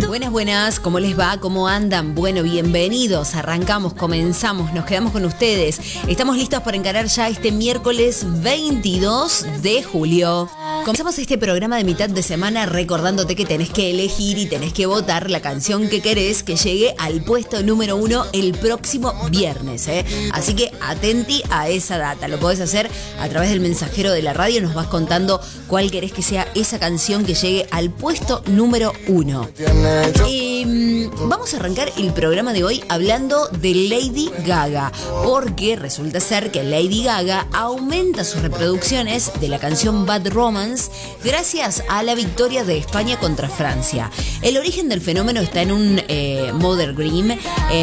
Buenas, buenas, ¿cómo les va? ¿Cómo andan? Bueno, bienvenidos, arrancamos, comenzamos, nos quedamos con ustedes. Estamos listos para encarar ya este miércoles 22 de julio. Comenzamos este programa de mitad de semana recordándote que tenés que elegir y tenés que votar la canción que querés que llegue al puesto número 1 el próximo viernes, ¿eh? Así que atenti a esa data. Lo podés hacer a través del mensajero de la radio. Nos vas contando cuál querés que sea esa canción que llegue al puesto número 1. Vamos a arrancar el programa de hoy hablando de Lady Gaga, porque resulta ser que Lady Gaga aumenta sus reproducciones de la canción Bad Romance gracias a la victoria de España contra Francia. El origen del fenómeno está en un Mother Dream,